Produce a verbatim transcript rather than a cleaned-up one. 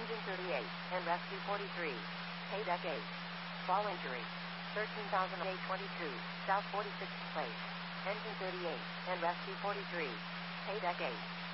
Engine thirty-eight, and rescue forty-three. Pay deck eight. Fall injury. thirteen thousand A twenty-two, South forty-sixth place. Engine thirty-eight, and rescue forty-three. Pay deck eight.